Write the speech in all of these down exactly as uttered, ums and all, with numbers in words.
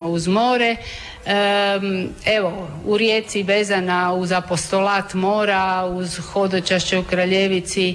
uz more. Evo, u Rijeci vezana uz apostolat mora, uz hodočašće u Kraljevici,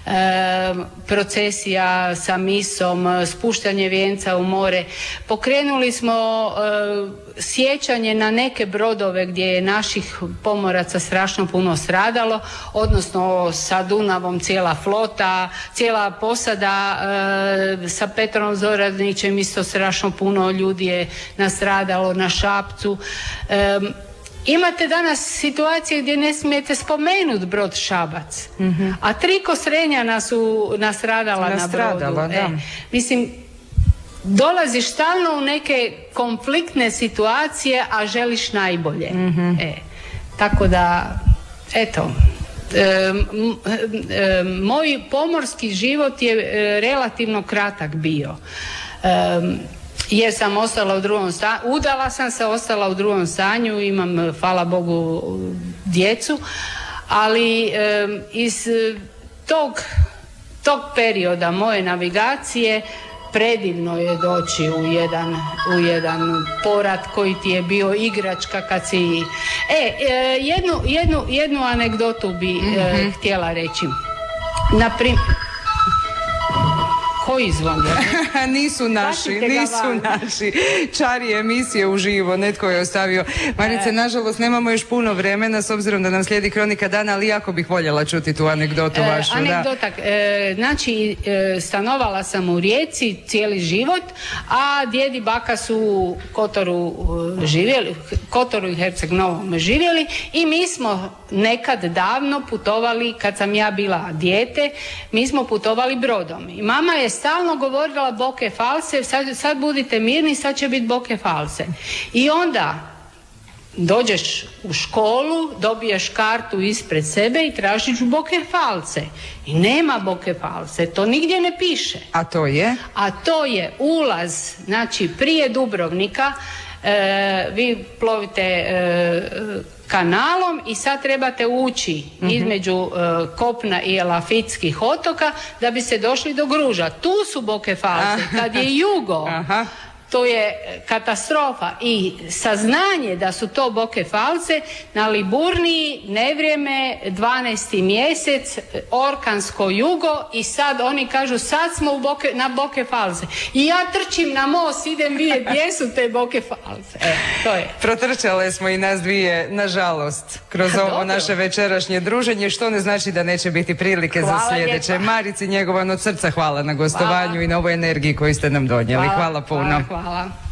procesija sa misom, spuštanje vijenca u more. Pokrenuli smo sjećanje na neke brodove gdje je naših pomoraca strašno puno stradalo, odnosno sa Dunavom cijela flota, cijela posada, sa Petrom Zoradnićem isto strašno puno ljudi je nastradalo na Šapcu. Imate danas situacije gdje ne smijete spomenuti brod Šabac, mm-hmm. a tri Kostrenjana su nastradala, nastradala na brodu. E, mislim, dolaziš stalno u neke konfliktne situacije, a želiš najbolje. Mm-hmm. E, tako da, eto, e, m, e, moj pomorski život je e, relativno kratak bio. E, jer sam ostala u drugom stanju, udala sam se, ostala u drugom stanju, imam, hvala Bogu, djecu, ali e, iz tog, tog perioda moje navigacije predivno je doći u jedan, u jedan porat koji ti je bio igračka kad si... E, e jednu, jednu, jednu anegdotu bi mm-hmm. e, htjela reći. Naprimjer, koji zvon? Nisu naši, nisu naši. Čari emisije uživo, netko je ostavio. Marice, nažalost, nemamo još puno vremena, s obzirom da nam slijedi kronika dana, ali jako bih voljela čuti tu anegdotu vašu. E, anegdota, e, znači, e, stanovala sam u Rijeci cijeli život, a djed i baka su u Kotoru živjeli, Kotoru i Herceg Novom živjeli i mi smo nekad davno putovali, kad sam ja bila dijete, mi smo putovali brodom. I mama je stalno govorila Boke False, sad, sad budite mirni, sad će biti Boke False. I onda dođeš u školu, dobiješ kartu ispred sebe i tražiš Boke False. I nema Boke False, to nigdje ne piše. A to je? A to je ulaz, znači prije Dubrovnika, e, vi plovite e, kanalom i sad trebate ući mm-hmm. između uh, kopna i Elafitskih otoka da bi se došli do Gruža. Tu su Boke False. Kad je jugo, aha. to je katastrofa. I saznanje da su to Boke False na Liburniji, nevrijeme, dvanaesti mjesec, orkansko jugo i sad oni kažu sad smo u Boke, na Boke False. I ja trčim na most, idem vidjeti gdje su te Boke False. E, to je. Protrčale smo i nas dvije, nažalost, kroz ovo dobro. Naše večerašnje druženje, što ne znači da neće biti prilike hvala za sljedeće. Lijepa. Marici njegovan od srca hvala na gostovanju hvala. I na ovoj energiji koju ste nam donijeli. Hvala, hvala puno. Hvala. Hvala.